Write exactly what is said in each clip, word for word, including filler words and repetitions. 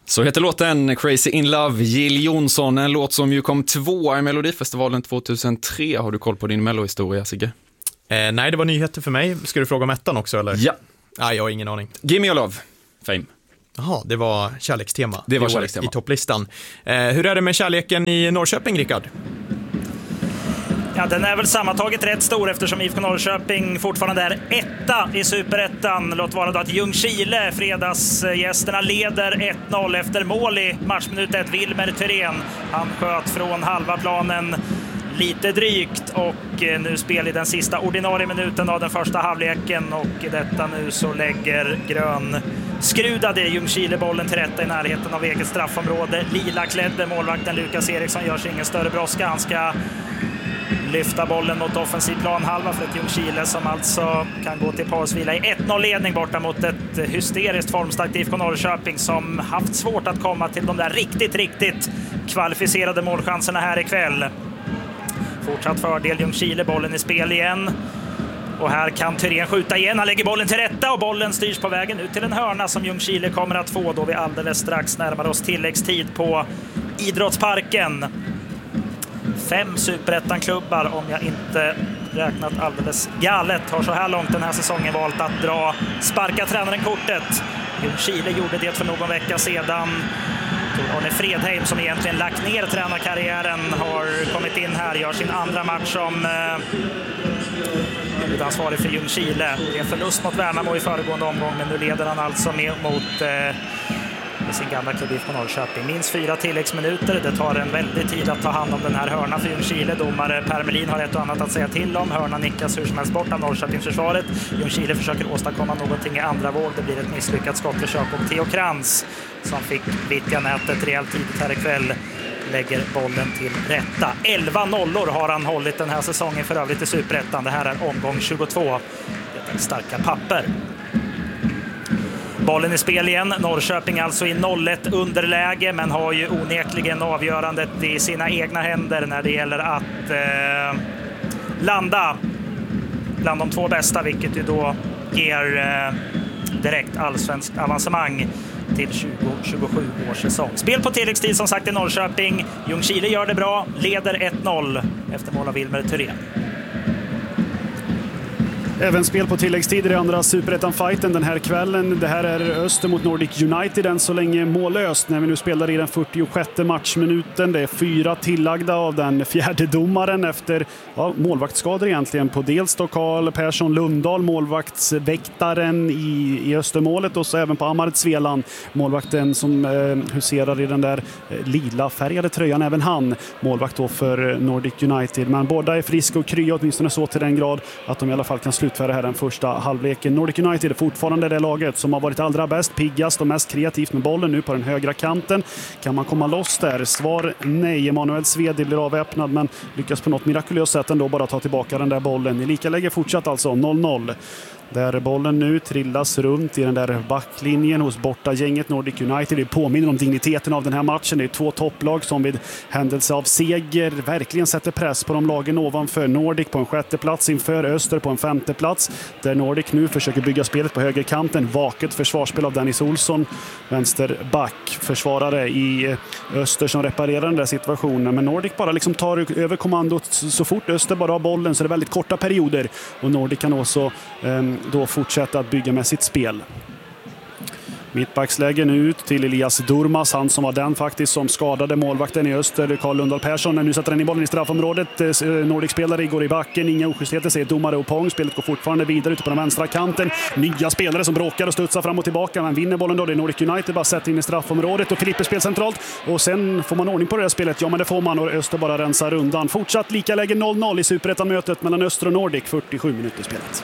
Så heter låten Crazy in Love, Jill Johnson, en låt som ju kom tvåa i Melodifestivalen tjugohundratre. Har du koll på din Mello-historia, Sigge? Eh, nej, det var nyheter för mig. Ska du fråga om ettan också, eller? Ja. Nej, jag har ingen aning. Give Me Your Love, Fame. Jaha, det var kärlekstema. Det var kärlekstema. I topplistan. Eh, hur är det med kärleken i Norrköping, Rickard? Ja, den är väl sammantaget rätt stor eftersom I F K Norrköping fortfarande är etta i Superettan. Låt vara då att Ljungskile, fredagsgästerna, leder ett noll efter mål i matchminut ett. Wilmer Thyrén, han sköt från halva planen lite drygt och nu spel i den sista ordinarie minuten av den första halvleken, och detta nu så lägger grön skrudade Ljungskile bollen till rätta i närheten av eget straffområde. Lila klädde målvakten Lukas Eriksson gör sig ingen större brådska. Han ska lyfta bollen mot offensiv planhalva för ett Ljungskile som alltså kan gå till pausvila i ett noll-ledning borta mot ett hysteriskt formstarkt I F K Norrköping som haft svårt att komma till de där riktigt, riktigt kvalificerade målchanserna här ikväll. Fortsatt fördel Ljungskile, bollen i spel igen. Och här kan Thyrén skjuta igen, han lägger bollen till rätta och bollen styrs på vägen ut till en hörna som Ljungskile kommer att få då vi alldeles strax närmar oss tilläggstid på Idrottsparken. Fem Superettan-klubbar, om jag inte räknat alldeles galet, har så här långt den här säsongen valt att dra sparka tränaren kortet. Ljungskile gjorde det för någon vecka sedan. Arne Fredheim, som egentligen lagt ner tränarkarriären, har kommit in här, gör sin andra match som eh, huvudansvarig för Ljungskile. Det är en förlust mot Värnamo i föregående omgång, men nu leder han alltså med mot eh, sin gamla klubb I F K Norrköping. Minst fyra tilläggsminuter. Det tar en väldigt tid att ta hand om den här hörna för Ljungskile. Domare Per Melin har ett och annat att säga till om. Hörna nickas hur som helst bort av Norrköpingsförsvaret. Ljungskile försöker åstadkomma någonting i andra våg. Det blir ett misslyckat skottförsök och Theo Krantz, som fick vittja nätet rejält tidigt här ikväll, lägger bollen till rätta. elva nollor har han hållit den här säsongen för övrigt i Superettan. Det här är omgång tjugotvå. Det är starka papper. Bollen i spel igen. Norrköping alltså i noll ett underläge, men har ju onekligen avgörandet i sina egna händer när det gäller att eh, landa bland de två bästa, vilket ju då ger eh, direkt allsvensk avancemang till tjugo tjugosju års säsong. Spel på tilläggstid som sagt i Norrköping. Ljungskile gör det bra, leder ett noll efter mål av Wilmer Thyrén. Även spel på tilläggstider i andra Superettan-fighten den här kvällen. Det här är Öster mot Nordic United än så länge mållöst när vi nu spelar i den fyrtiosjätte matchminuten. Det är fyra tillagda av den fjärde domaren efter ja, målvaktsskador egentligen på dels då Karl Persson Lundahl, målvaktsväktaren i, i Östermålet, och så även på Amarit Svelan, målvakten som eh, huserar i den där eh, lila färgade tröjan, även han målvakt då för Nordic United. Men båda är friska och krya, åtminstone så till den grad att de i alla fall kan sluta för det här den första halvleken. Nordic United är fortfarande det laget som har varit allra bäst, piggast och mest kreativt med bollen nu på den högra kanten. Kan man komma loss där? Svar nej. Emanuel Svedi blir avväpnad men lyckas på något mirakulöst sätt ändå bara ta tillbaka den där bollen. I lika läge fortsatt alltså noll noll. Där bollen nu trillas runt i den där backlinjen hos bortagänget Nordic United. Det påminner om digniteten av den här matchen. Det är två topplag som vid händelse av seger verkligen sätter press på de lagen ovanför. Nordic på en sjätte plats inför Öster på en femte plats. Där Nordic nu försöker bygga spelet på högerkanten. Vaket försvarsspel av Dennis Olsson, vänsterback, försvarare i Öster som reparerar den där situationen. Men Nordic bara liksom tar över kommandot så fort Öster bara har bollen, så det är väldigt korta perioder. Och Nordic kan också um, då fortsätta att bygga med sitt spel. Mittbackslägen ut till Elias Durmas, han som var den faktiskt som skadade målvakten i Öster, Karl Lundahl Persson. Nu sätter den i bollen i straffområdet. Nordic-spelare går i backen, inga oskyldigheter, säger domare och Pong. Spelet går fortfarande vidare ute på den vänstra kanten. Nya spelare som bråkar och studsar fram och tillbaka, men vinner bollen då. Det är Nordic United, bara sätter in i straffområdet och Filippe spel centralt. Och sen får man ordning på det här spelet. Ja, men det får man, och Öster bara rensar rundan. Fortsatt lika läge noll noll i Superettan-mötet mellan Öster och Nordic, fyrtiosju minuter spelet.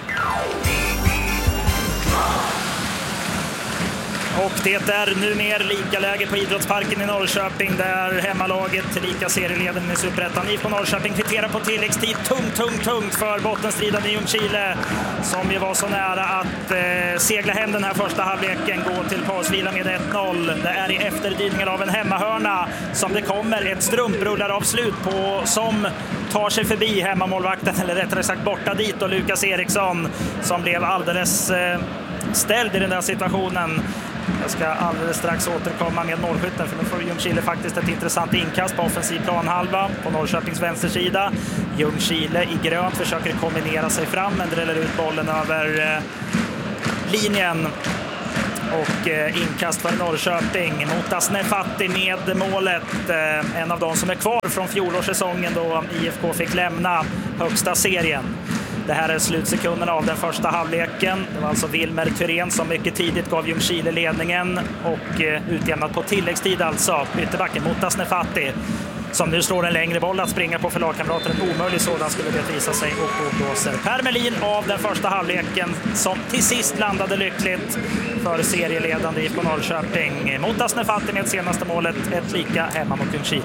Och det är nu mer lika läge på Idrottsparken i Norrköping, där hemmalaget lika serieledaren i Superettan I F K Norrköping kvitterar på tilläggstid. Tungt, tungt, tungt för bottenstriden i Ljungskile, som ju var så nära att eh, segla hem den här första halvleken, gå till pausvila med ett noll. Det är i efterdyningen av en hemmahörna som det kommer ett strumprullaravslut på, som tar sig förbi hemmamålvakten, eller rättare sagt borta dit, och Lukas Eriksson som blev alldeles eh, ställd i den där situationen. Jag ska alldeles strax återkomma med målskytten, för nu får Ljungskile faktiskt ett intressant inkast på offensiv planhalva på Norrköpings vänstersida. Ljungskile i grönt försöker kombinera sig fram, men dräller ut bollen över eh, linjen. Och eh, inkast för Norrköping. Motas Nefati med målet. Eh, en av de som är kvar från fjolårssäsongen då I F K fick lämna högsta serien. Det här är slutsekunderna av den första halvleken. Det var alltså Wilmer Thyrén som mycket tidigt gav Ljungskile ledningen och eh, utjämnat på tilläggstid alltså. Ytterbacken Motas Nefati, som nu slår en längre boll att springa på för lagkamrater. En omöjlig sådan skulle det visa sig, och då blåser Per Melin av den första halvleken, som till sist landade lyckligt för serieledande I F K Norrköping. Motas Nefati med senaste målet, ett lika hemma mot Ljungskile.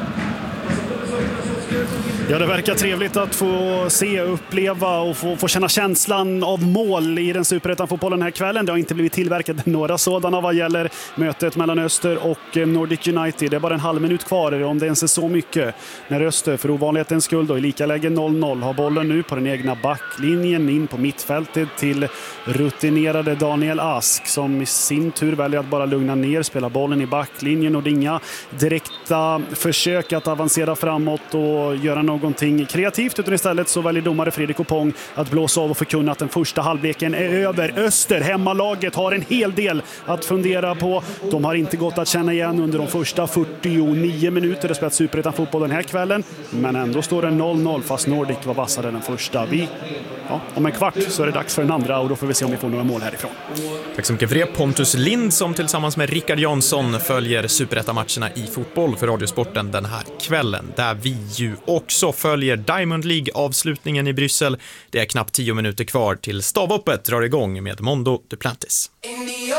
Ja, det verkar trevligt att få se, uppleva och få, få känna känslan av mål i den superettan-fotbollen den här kvällen. Det har inte blivit tillverkat några sådana vad gäller mötet mellan Öster och Nordic United. Det är bara en halv minut kvar, om det ens är så mycket, när Öster för ovanlighetens skull då, i lika läge noll noll har bollen nu på den egna backlinjen in på mittfältet till rutinerade Daniel Ask, som i sin tur väljer att bara lugna ner, spela bollen i backlinjen, och det är inga direkta försök att avancera framåt och göra någonting kreativt, utan istället så väljer domare Fredrik Opong att blåsa av och förkunna att den första halvleken är över. Öster, hemmalaget, har en hel del att fundera på. De har inte gått att känna igen under de första fyrtionio minuter det spelat superettan fotboll den här kvällen, men ändå står det noll noll fast Nordic var vassare den första. Vi, ja, om en kvart så är det dags för den andra, och då får vi se om vi får några mål härifrån. Tack så mycket för det, Pontus Lind, som tillsammans med Rickard Jansson följer superettan-matcherna i fotboll för Radiosporten den här kvällen, där vi ju också följer Diamond League-avslutningen i Bryssel. Det är knappt tio minuter kvar till stavhoppet drar igång med Mondo Duplantis.